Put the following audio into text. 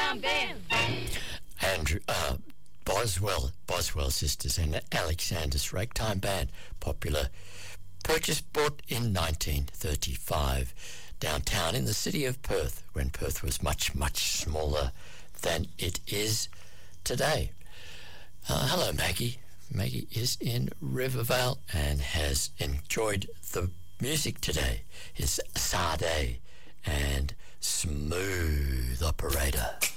Ragtime Band. Andrew, Boswell Sisters and Alexander's Ragtime Band, popular, bought in 1935, downtown in the city of Perth, when Perth was much, much smaller than it is today. Hello, Maggie. Maggie is in Rivervale and has enjoyed the music today. It's Sade and Smooth Operator.